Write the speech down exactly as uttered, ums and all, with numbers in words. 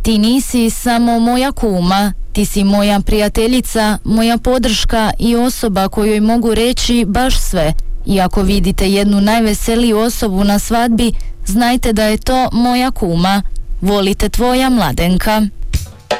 Ti nisi samo moja kuma, ti si moja prijateljica, moja podrška i osoba kojoj mogu reći baš sve. I ako vidite jednu najveseliju osobu na svadbi, znajte da je to moja kuma. Volite, tvoja Mladenka.